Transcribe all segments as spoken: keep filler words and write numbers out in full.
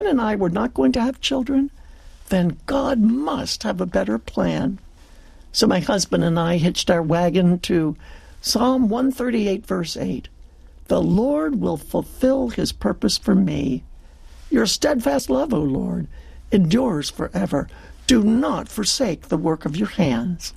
and I were not going to have children, then God must have a better plan. So my husband and I hitched our wagon to Psalm one thirty-eight, verse eight. The Lord will fulfill his purpose for me. Your steadfast love, O Lord, endures forever. Do not forsake the work of your hands.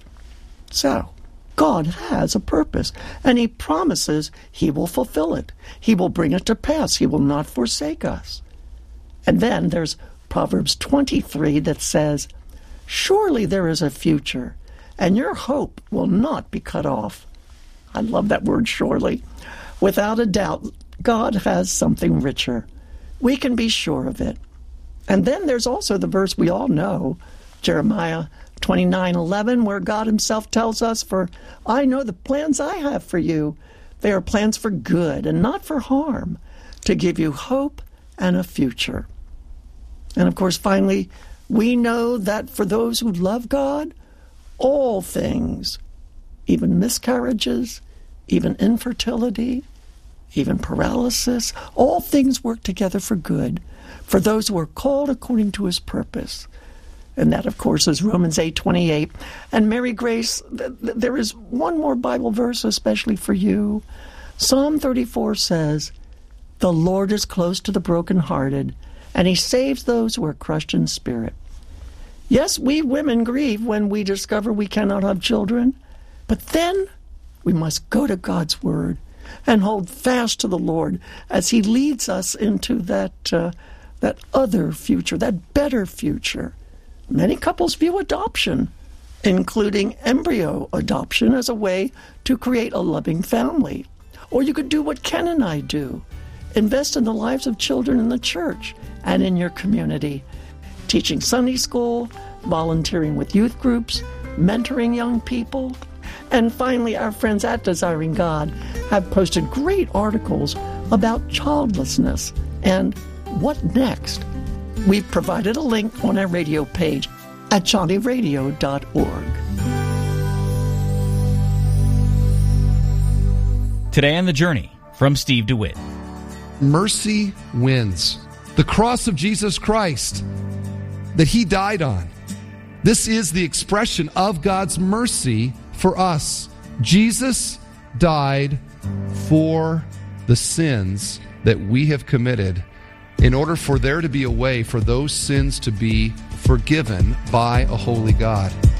So, God has a purpose, and he promises he will fulfill it. He will bring it to pass. He will not forsake us. And then there's Proverbs twenty-three that says, surely there is a future, and your hope will not be cut off. I love that word, surely. Without a doubt, God has something richer. We can be sure of it. And then there's also the verse we all know, Jeremiah twenty-nine eleven, where God himself tells us, for I know the plans I have for you. They are plans for good and not for harm, to give you hope and a future. And of course, finally, we know that for those who love God, all things, even miscarriages, even infertility, even paralysis, all things work together for good, for those who are called according to his purpose. And that, of course, is Romans eight twenty-eight. And Mary Grace, th- th- there is one more Bible verse especially for you. Psalm thirty-four says, the Lord is close to the brokenhearted, and he saves those who are crushed in spirit. Yes, we women grieve when we discover we cannot have children, but then we must go to God's word and hold fast to the Lord as he leads us into that uh, that other future, that better future. Many couples view adoption, including embryo adoption, as a way to create a loving family. Or you could do what Ken and I do. Invest in the lives of children in the church and in your community. Teaching Sunday school, volunteering with youth groups, mentoring young people. And finally, our friends at Desiring God have posted great articles about childlessness and what next. We've provided a link on our radio page at johnny radio dot org. Today on The Journey, from Steve DeWitt. Mercy wins. The cross of Jesus Christ that he died on. This is the expression of God's mercy for us. Jesus died for the sins that we have committed in order for there to be a way for those sins to be forgiven by a holy God.